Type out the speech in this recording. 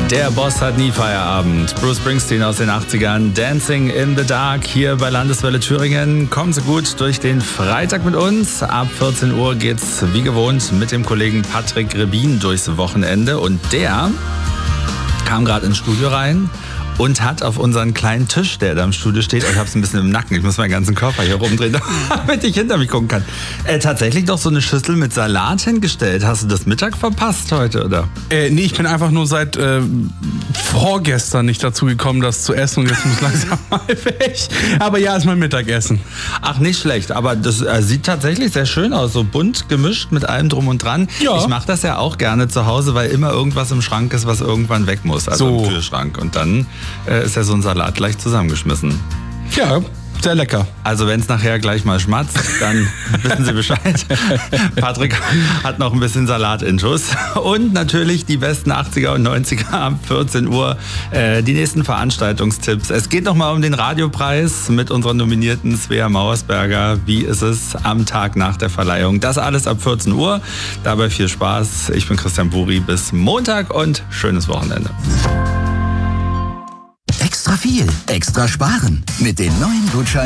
Der Boss hat nie Feierabend. Bruce Springsteen aus den 80ern, Dancing in the Dark hier bei Landeswelle Thüringen. Kommen Sie gut durch den Freitag mit uns. Ab 14 Uhr geht's wie gewohnt mit dem Kollegen Patrick Rebin durchs Wochenende. Und der kam gerade ins Studio rein und hat auf unseren kleinen Tisch, der da im Studio steht, ich hab's ein bisschen im Nacken, ich muss meinen ganzen Körper hier rumdrehen, damit ich hinter mich gucken kann, tatsächlich doch so eine Schüssel mit Salat hingestellt. Hast du das Mittag verpasst heute, oder? Nee, ich bin einfach nur seit vorgestern nicht dazu gekommen, das zu essen und jetzt muss langsam mal weg. Aber ja, ist mein Mittagessen. Ach, nicht schlecht, aber das sieht tatsächlich sehr schön aus, so bunt gemischt mit allem drum und dran. Ja. Ich mache das ja auch gerne zu Hause, weil immer irgendwas im Schrank ist, was irgendwann weg muss, also im Kühlschrank. Und dann ist ja so ein Salat gleich zusammengeschmissen. Ja, sehr lecker. Also wenn es nachher gleich mal schmatzt, dann wissen Sie Bescheid. Patrick hat noch ein bisschen Salat in Schuss. Und natürlich die besten 80er und 90er ab 14 Uhr. Die nächsten Veranstaltungstipps. Es geht nochmal um den Radiopreis mit unserer Nominierten Svea Mauersberger. Wie ist es am Tag nach der Verleihung? Das alles ab 14 Uhr. Dabei viel Spaß. Ich bin Christian Buri. Bis Montag und schönes Wochenende. Extra viel, extra sparen. Mit den neuen Gutscheinen